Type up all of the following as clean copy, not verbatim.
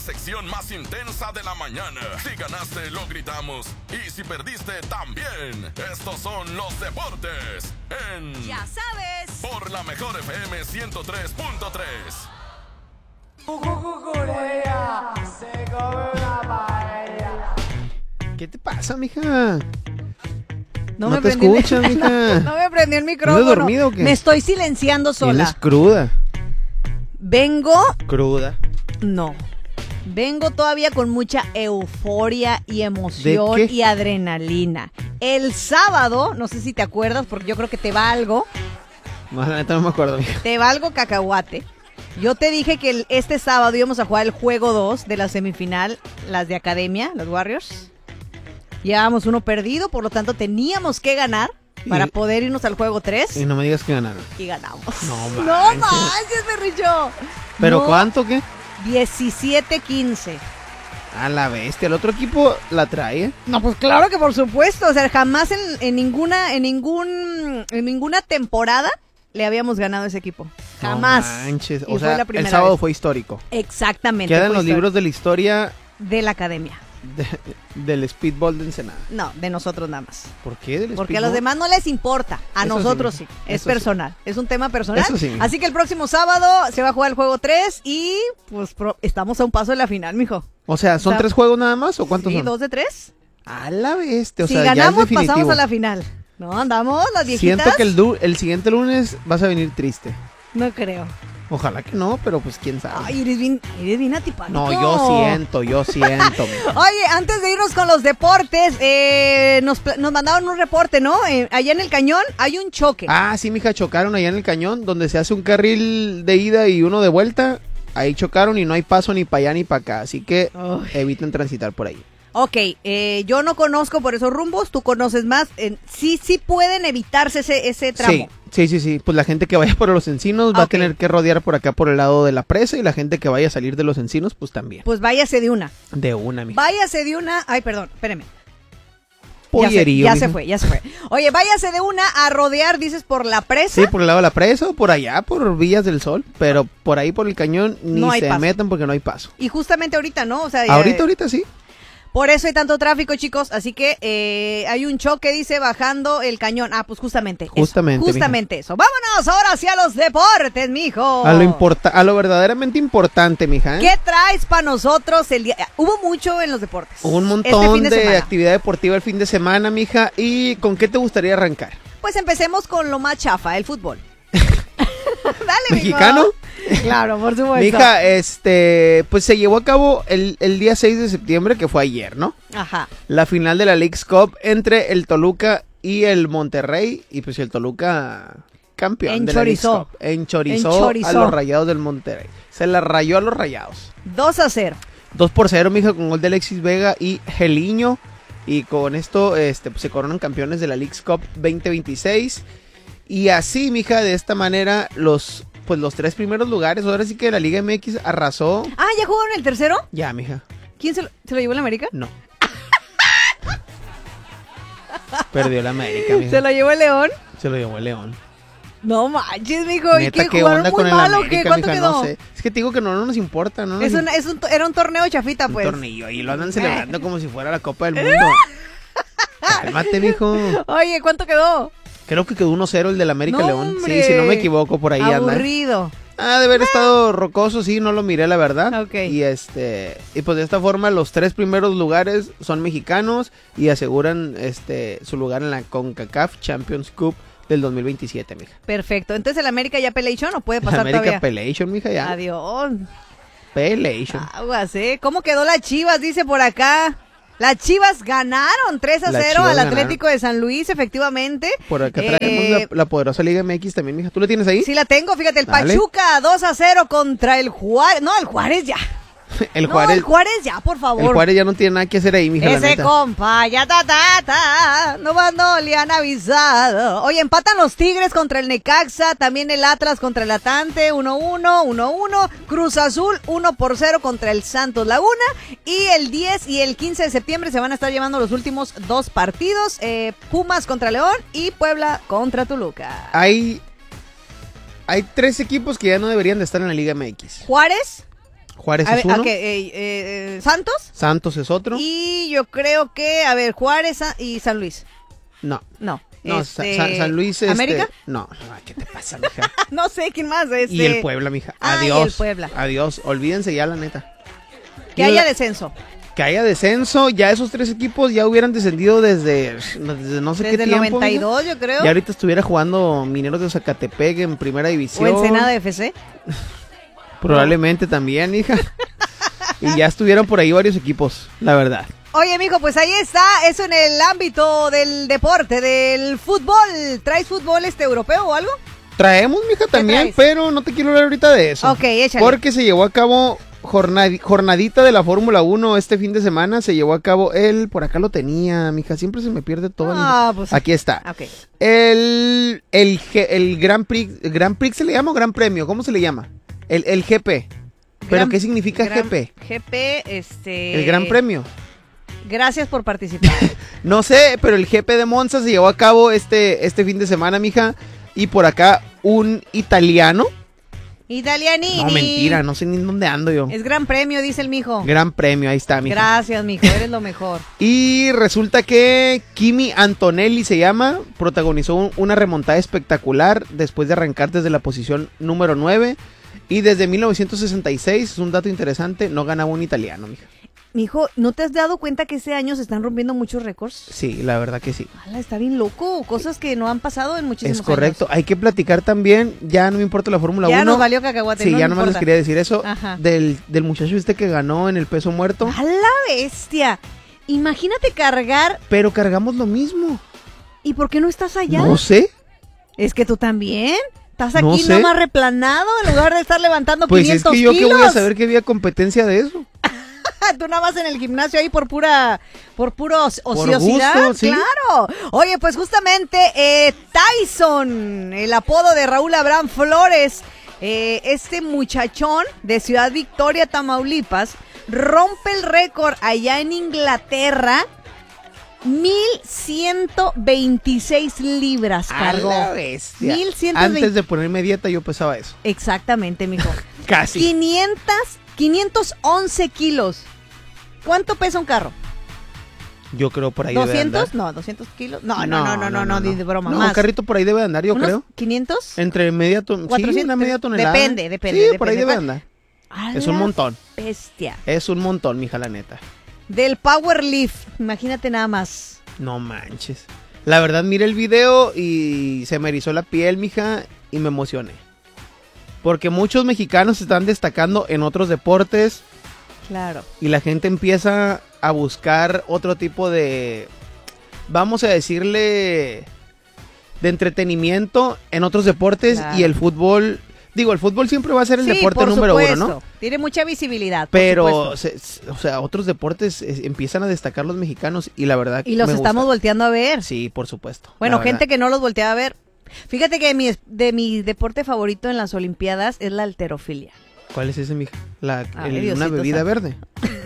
sección más intensa de la mañana. Si ganaste, lo gritamos. Y si perdiste, también. Estos son los deportes en... Ya sabes. Por la mejor FM 103.3. Se come una paella. ¿Qué te pasa, mija? No te prendí escuchas, mija. No me prendió el micrófono. ¿No has dormido o qué? Me estoy silenciando sola. Tienes cruda. Vengo... Cruda. No. Vengo todavía con mucha euforia y emoción ¿De qué? y adrenalina. El sábado, no sé si te acuerdas, porque yo creo que te va algo. No, la neta no me acuerdo, mija. Te va algo cacahuate. Yo te dije que este sábado íbamos a jugar el juego 2 de la semifinal, las de Academia, los Warriors. Llevábamos uno perdido, por lo tanto teníamos que ganar para poder irnos al juego 3. Y no me digas que ganaron. Y ganamos. No No manches, Perrillo. ¿Pero No, cuánto, qué? 17-15. A la bestia, el otro equipo la trae. No, pues claro que por supuesto. O sea, jamás en ninguna temporada le habíamos ganado a ese equipo. Jamás. No manches, Y o fue sea, la el primera sábado vez. fue histórico. Exactamente. Quedan fue los histórico. libros de la historia De la Academia. del speedball de Ensenada. No, de nosotros nada más. ¿Por qué del Porque a speedball? los demás no les importa. A Eso nosotros sí, sí. Es eso personal. Es un tema personal. Eso sí. Así que el próximo sábado se va a jugar el juego 3 y pues estamos a un paso de la final, mijo. O sea, ¿son O sea, 3 juegos nada más o cuántos Sí, son? 2 de 3. A la bestia, o Si sea, ya es ganamos, definitivo. pasamos a la final. No, andamos, las viejitas. Siento que el siguiente lunes vas a venir triste. No creo. Ojalá que no, pero pues quién sabe. Ay, eres bien antipático. No, yo siento, mija. Oye, antes de irnos con los deportes, nos mandaron un reporte, ¿no? Allá en el Cañón hay un choque. Ah, sí, mija, chocaron allá en el cañón, donde se hace un carril de ida y uno de vuelta. Ahí chocaron y no hay paso ni para allá ni para acá, así que Uy. eviten transitar por ahí. Ok, yo no conozco por esos rumbos, tú conoces más. Sí pueden evitarse ese tramo. Sí. Pues la gente que vaya por los encinos va a Ok. tener que rodear por acá por el lado de la presa y la gente que vaya a salir de los encinos, pues también. Pues váyase de una. De una, mija. Váyase de una. Ay, perdón, espéreme. Pollerío, Ya mija. se fue. Oye, váyase de una a rodear, dices, por la presa. Sí, por el lado de la presa o por allá, por Villas del Sol. Pero por ahí, por el cañón, ni No hay se paso. metan porque no hay paso. Y justamente ahorita, ¿no? O sea, Ahorita sí. por eso hay tanto tráfico, chicos. Así que hay un choque, dice, bajando el Cañón. Ah, pues justamente. Justamente, Eso. Vámonos ahora hacia los deportes, mijo. A lo verdaderamente importante, mija. ¿Qué traes para nosotros el día? Hubo mucho en los deportes. Un este montón fin de de semana. actividad deportiva el fin de semana, mija. ¿Y con qué te gustaría arrancar? Pues empecemos con lo más chafa, el fútbol. Dale, mijo. ¿Mexicano? Claro, por supuesto. Mija, pues se llevó a cabo el día 6 de septiembre, que fue ayer, ¿no? Ajá. La final de la Leagues Cup entre el Toluca y el Monterrey. Y pues el Toluca campeón de la Leagues Cup. Enchorizó a los Rayados del Monterrey. Se la rayó a los Rayados. 2-0. 2-0, mija, con gol de Alexis Vega y Geliño. Y con esto pues se coronan campeones de la Leagues Cup 2026. Y así, mija, de esta manera, los 3 primeros lugares. Ahora sí que la Liga MX arrasó. Ah, ¿ya jugaron el tercero? Ya, mija. ¿Quién se lo llevó el América? No. Perdió la América, mija. ¿Se lo llevó el León? Se lo llevó el León. No manches, mijo. ¿Y Neta, qué ¿qué jugaron onda muy con el mal o América, qué? ¿Cuánto mija? quedó? No sé. Es que te digo que no nos importa, ¿no? Era un torneo chafita, Un pues. tornillo. Y lo andan celebrando como si fuera la Copa del Mundo. Cálmate, mijo. Oye, ¿cuánto quedó? Creo que quedó 1-0 el del América No, León. hombre. Sí, si no me equivoco, por ahí anda. Aburrido. De haber estado rocoso, sí, no lo miré, la verdad. Ok. Y pues de esta forma los 3 primeros lugares son mexicanos y aseguran su lugar en la CONCACAF Champions Cup del 2027, mija. Perfecto. Entonces el América ya Pelation o puede pasar América todavía. Pelation, mija, ya. Adiós. Pelation. Aguas, ¿eh? ¿Cómo quedó la Chivas? Dice por acá. Las Chivas ganaron 3-0 al Atlético de San Luis, efectivamente. Por acá traemos la poderosa Liga MX también, mija. ¿Tú la tienes ahí? Sí la tengo, fíjate, el Dale. Pachuca 2-0 contra el Juárez. No, el Juárez ya. El No, el Juárez ya, por favor. El Juárez ya no tiene nada que hacer ahí, mija, la Ese neta. compa, ya no le han avisado. Oye, empatan los Tigres contra el Necaxa, también el Atlas contra el Atlante, 1-1, Cruz Azul 1-0 contra el Santos Laguna, y el 10 y el 15 de septiembre se van a estar llevando los últimos 2 partidos, Pumas contra León y Puebla contra Toluca. Hay 3 equipos que ya no deberían de estar en la Liga MX. Juárez, Juárez A es ver, uno. ¿Santos? Santos es otro. Y yo creo que, a ver, Juárez y San Luis. No. No. No, San Luis ¿América? No, ¿qué te pasa, mija? No sé, ¿quién más? Y el Puebla, mija. Ah, y Adiós. el Puebla. Adiós. Olvídense ya, la neta. Que haya descenso. Que haya descenso. Ya esos 3 equipos ya hubieran descendido desde no sé Desde qué tiempo. el 92, mija. yo creo. Y ahorita estuviera jugando Mineros de Zacatepec en primera división. O Ensenada FC. Probablemente también, hija. Y ya estuvieran por ahí varios equipos, la verdad. Oye, mijo, pues ahí está, eso en el ámbito del deporte, del fútbol. ¿Traes fútbol europeo o algo? Traemos, mija, también, traes? pero no te quiero hablar ahorita de eso. Ok, échale. Porque se llevó a cabo jornadita de la Fórmula 1 este fin de semana. Se llevó a cabo por acá lo tenía, mija, siempre se me pierde todo. Pues aquí está. Ok. El Grand Prix se le llama o Gran Premio, ¿cómo se le llama? El GP. ¿Pero qué significa GP? GP, El Gran Premio. Gracias por participar. No sé, pero el GP de Monza se llevó a cabo este fin de semana, mija. Y por acá un italiano. Italianini. No, mentira, no sé ni en dónde ando yo. Es Gran Premio, dice el mijo. Gran Premio, ahí está, mija. Gracias, mijo, eres lo mejor. Y resulta que Kimi Antonelli se llama, protagonizó una remontada espectacular después de arrancar desde la posición número 9. Y desde 1966, es un dato interesante, no ganaba un italiano, mija. Mijo, ¿no te has dado cuenta que este año se están rompiendo muchos récords? Sí, la verdad que sí. Ala, está bien loco, cosas que no han pasado en muchísimos Es correcto, años. hay que platicar también, ya no me importa la Fórmula 1. Ya nos valió cacahuate. Sí, no ya me nomás les importa. quería decir eso, Ajá. del muchacho que ganó en el peso muerto. ¡A la bestia! Imagínate cargar, Pero cargamos lo mismo. ¿y por qué no estás allá? No sé. Es que tú también. Estás No aquí sé. nomás replanado en lugar de estar levantando Pues 500 es que yo kilos. que voy a saber que había competencia de eso. Tú nada más en el gimnasio ahí por puro ociosidad. gusto, sí. Claro. Oye, pues justamente Tyson, el apodo de Raúl Abraham Flores, este muchachón de Ciudad Victoria, Tamaulipas, rompe el récord allá en Inglaterra. 1,126 libras cargó. A la bestia. 1,120. Antes de ponerme dieta yo pesaba eso. Exactamente, mijo. Casi. 511 kilos. ¿Cuánto pesa un carro? Yo creo por ahí debe andar. ¿200? No, 200 kilos. No, ni de broma, No, más. un carrito por ahí debe andar, yo ¿Unos creo. 500? Entre media tonelada. Sí, 400, una media tonelada. depende. Sí, por ahí debe andar. A Es un la montón. bestia. Es un montón, mija, la neta. Del Powerlift, imagínate nada más. No manches. La verdad, miré el video y se me erizó la piel, mija, y me emocioné. Porque muchos mexicanos se están destacando en otros deportes Claro. y la gente empieza a buscar otro tipo de, vamos a decirle, de entretenimiento en otros deportes. Claro. Y el fútbol, el fútbol siempre va a ser el Sí, deporte por número supuesto. 1, ¿no? Tiene mucha visibilidad, por Pero, supuesto. o sea, otros deportes empiezan a destacar los mexicanos y la verdad Y los me estamos gusta. volteando a ver. Sí, por supuesto. Bueno, la gente verdad. que no los voltea a ver. Fíjate que de mi deporte favorito en las Olimpiadas es la halterofilia. ¿Cuál es ese, mija? Ay, Una Diosito bebida santo. verde.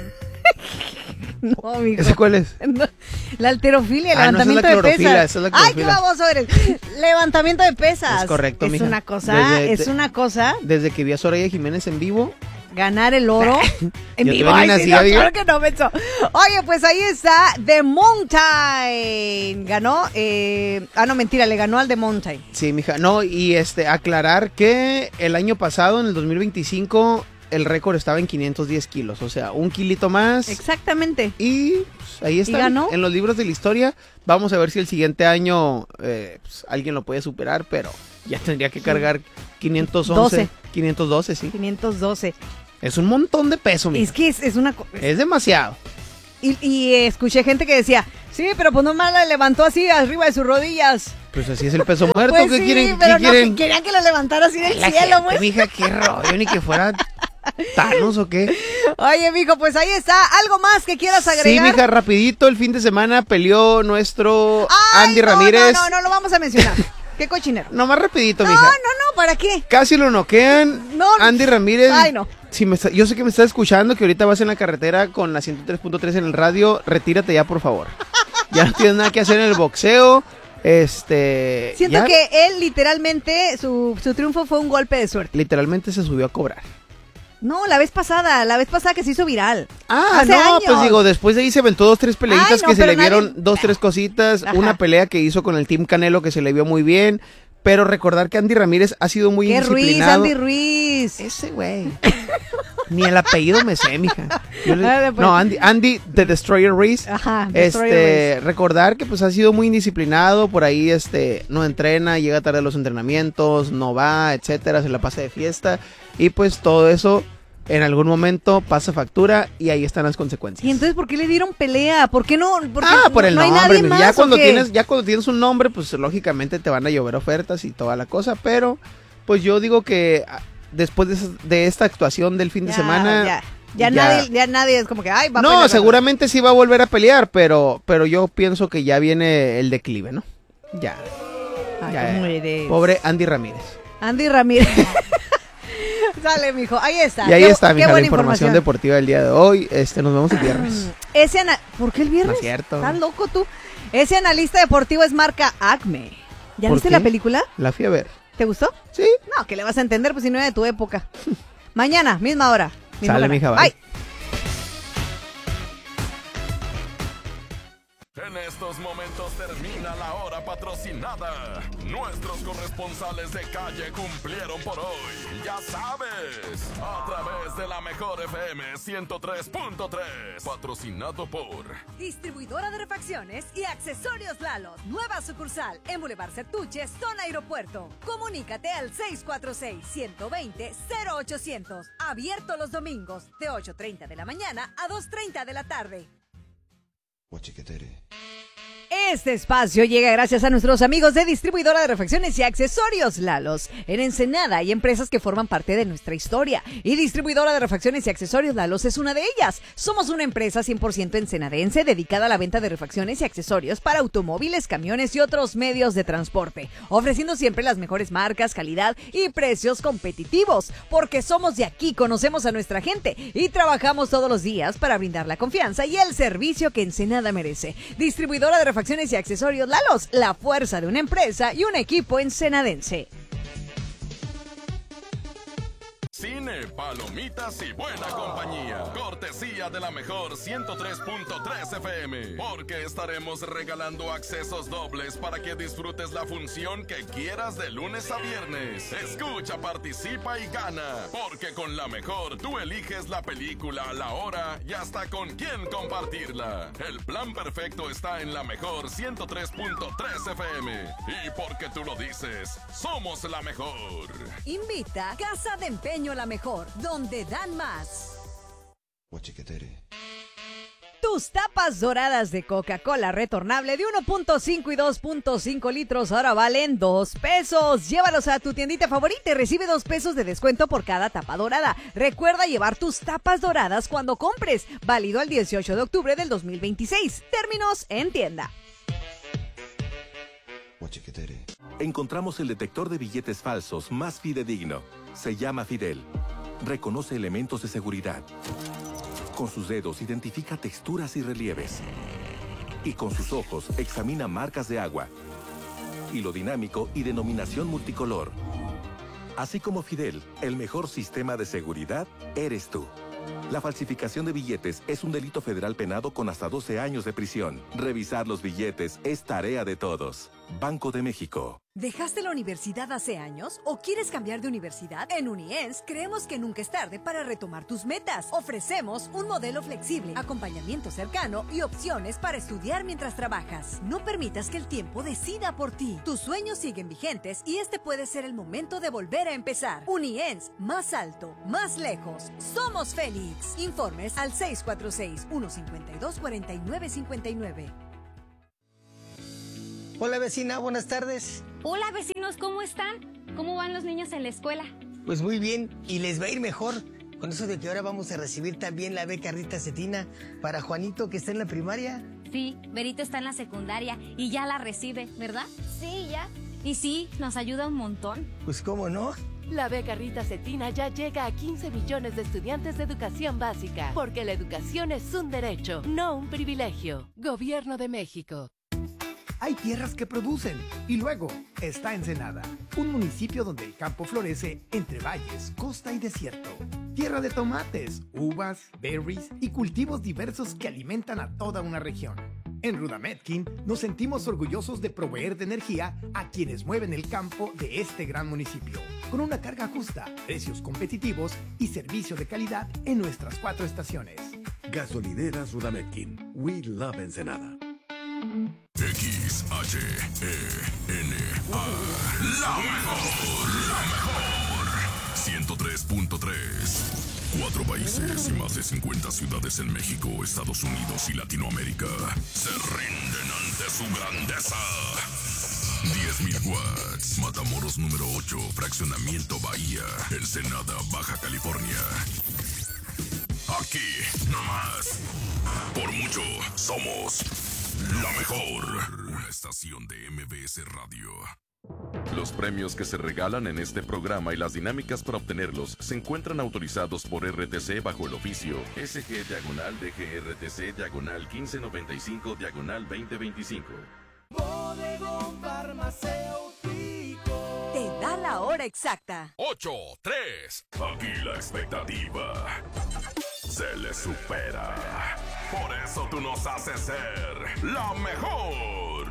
No, mijo. ¿Ese cuál es? No, la halterofilia, el Ah, no, esa es la levantamiento de clorofila, pesas. esa es la Ay, qué clorofila. baboso eres. Levantamiento de pesas. Es correcto, Es mija. una cosa, Desde que vi a Soraya Jiménez en vivo, ganar el oro en Yo vivo. también Ay, sí, así, no, amiga. claro que no, menso. Oye, pues ahí está The Mountain. Ganó, no, mentira, le ganó al The Mountain. sí, mija. No, y aclarar que el año pasado, en el 2025, el récord estaba en 510 kilos. O sea, un kilito más. Exactamente. Y pues, ahí está. ganó? En los libros de la historia. Vamos a ver si el siguiente año pues, alguien lo puede superar, pero ya tendría que cargar 511. 512, sí. 512. Es un montón de peso, mija. Es que es una... Es demasiado. Y escuché gente que decía, sí, pero pues nomás la levantó así arriba de sus rodillas. Pues así es el peso muerto. Pues ¿Qué sí, quieren? pero ¿Qué no, quieren? que querían que lo levantara así del La cielo, gente, pues. mija, qué rollo, ni que fuera Thanos o qué. Oye, mijo, pues ahí está. ¿Algo más que quieras agregar? Sí, mija, rapidito, el fin de semana peleó nuestro Ay, Andy no, Ramírez. No lo vamos a mencionar. Qué cochinero. Nomás rapidito, No, mija. ¿para qué? Casi lo noquean. No. Andy Ramírez. Ay, no. Si yo sé que me estás escuchando, que ahorita vas en la carretera con la 103.3 en el radio. Retírate ya, por favor. Ya no tienes nada que hacer en el boxeo. Siento ya que él literalmente, su triunfo fue un golpe de suerte. literalmente se subió a cobrar. No, la vez pasada que se hizo viral. Ah, Hace no, años. pues digo, después de ahí se aventó 2, 3 peleitas Ay, no, que se pero le vieron, nadie- 2, 3 cositas. Ajá. Una pelea que hizo con el Team Canelo que se le vio muy bien. Pero recordar que Andy Ramírez ha sido muy ¿Qué Ruiz, indisciplinado. Andy Ruiz? Ese güey. Ni el apellido me sé, mija. Dale, pues. No, Andy The Destroyer Ruiz. Ajá, Destroyer Recordar que pues ha sido muy indisciplinado, por ahí no entrena, llega tarde a los entrenamientos, no va, etcétera, se la pasa de fiesta y pues todo eso en algún momento pasa factura y ahí están las consecuencias. ¿Y entonces por qué le dieron pelea? ¿Por qué no? Porque Por el no hay nombre, nadie mija. más, ya ¿o cuando qué? tienes un nombre, pues lógicamente te van a llover ofertas y toda la cosa, pero pues yo digo que después de esta actuación del fin de semana Ya nadie es como que, ay, va a no, pelear. seguramente sí va a volver a pelear, pero yo pienso que ya viene el declive, ¿no? Ya. Ay, ya. ¿cómo eres? Pobre Andy Ramírez. Andy Ramírez. Sale, mijo, ahí está. Y ahí está, qué mija, la buena información deportiva del día de hoy. Nos vemos el viernes. ¿Por qué el viernes? No es cierto. ¿Estás loco tú? Ese analista deportivo es marca Acme. ¿Ya ¿Por viste qué? la película? La fui a ver. ¿Te gustó? Sí. No, que le vas a entender, pues si no era de tu época. Mañana, misma hora. mismo Sale, canal. mija, bye. En estos momentos termina la hora patrocinada. Nuestros corresponsales de calle cumplieron por hoy. Ya sabes, a través de la mejor FM 103.3. Patrocinado por Distribuidora de refacciones y accesorios Lalo. Nueva sucursal en Boulevard Sertuche, zona aeropuerto. Comunícate al 646-120-0800. Abierto los domingos de 8:30 de la mañana a 2:30 de la tarde. Este espacio llega gracias a nuestros amigos de Distribuidora de Refacciones y Accesorios Lalos. En Ensenada hay empresas que forman parte de nuestra historia y Distribuidora de Refacciones y Accesorios Lalos es una de ellas. Somos una empresa 100% ensenadense dedicada a la venta de refacciones y accesorios para automóviles, camiones y otros medios de transporte, ofreciendo siempre las mejores marcas, calidad y precios competitivos. Porque somos de aquí, conocemos a nuestra gente y trabajamos todos los días para brindar la confianza y el servicio que Ensenada merece. Distribuidora de Refacciones y Accesorios Lalos, la fuerza de una empresa y un equipo ensenadense. Cine, palomitas y buena compañía. Cortesía de la mejor 103.3 FM. Porque estaremos regalando accesos dobles para que disfrutes la función que quieras de lunes a viernes. Escucha, participa y gana. Porque con la mejor tú eliges la película, la hora y hasta con quién compartirla. El plan perfecto está en la mejor 103.3 FM. Y porque tú lo dices, somos la mejor. Invita Casa de Empeño La Mejor, donde dan más. Tus tapas doradas de Coca-Cola retornable de 1.5 y 2.5 litros ahora valen $2. Llévalos a tu tiendita favorita y recibe $2 de descuento por cada tapa dorada. Recuerda llevar tus tapas doradas cuando compres. Válido al 18 de octubre del 2026. Términos en tienda. Encontramos el detector de billetes falsos más fidedigno. Se llama Fidel. Reconoce elementos de seguridad. Con sus dedos identifica texturas y relieves. Y con sus ojos examina marcas de agua, hilo dinámico y denominación multicolor. Así como Fidel, el mejor sistema de seguridad eres tú. La falsificación de billetes es un delito federal penado con hasta 12 años de prisión. Revisar los billetes es tarea de todos. Banco de México. ¿Dejaste la universidad hace años o quieres cambiar de universidad? En Uniens creemos que nunca es tarde para retomar tus metas. Ofrecemos un modelo flexible, acompañamiento cercano y opciones para estudiar mientras trabajas. No permitas que el tiempo decida por ti. Tus sueños siguen vigentes y este puede ser el momento de volver a empezar. Uniens, más alto, más lejos. Somos Félix. Informes al 646-152-4959. Hola vecina, buenas tardes. Hola vecinos, ¿cómo están? ¿Cómo van los niños en la escuela? Pues muy bien, y les va a ir mejor. Con eso de que ahora vamos a recibir también la beca Rita Cetina para Juanito que está en la primaria. Sí, Berito está en la secundaria y ya la recibe, ¿verdad? Sí, ya. Y sí, nos ayuda un montón. Pues cómo no. La beca Rita Cetina ya llega a 15 millones de estudiantes de educación básica, porque la educación es un derecho, no un privilegio. Gobierno de México. Hay tierras que producen y luego está Ensenada, un municipio donde el campo florece entre valles, costa y desierto. tierra de tomates, uvas, berries y cultivos diversos que alimentan a toda una región. En Rudametkin nos sentimos orgullosos de proveer de energía a quienes mueven el campo de este gran municipio, con una carga justa, precios competitivos y servicio de calidad en nuestras 4 estaciones. Gasolineras Rudametkin. We love Ensenada. XHENA. La mejor. 103.3. 4 países y más de 50 ciudades en México, Estados Unidos y Latinoamérica se rinden ante su grandeza. 10.000 watts. Matamoros número 8, Fraccionamiento Bahía, Ensenada, Baja California. Aquí, nomás. Por mucho, somos la mejor. Una estación de MBS Radio. Los premios que se regalan en este programa y las dinámicas para obtenerlos se encuentran autorizados por RTC bajo el oficio SG/DGRTC/1595/2025. Bodegón Farmacéutico. Te da la hora exacta. 8:03. Aquí la expectativa se le supera. Por eso tú nos haces ser la mejor.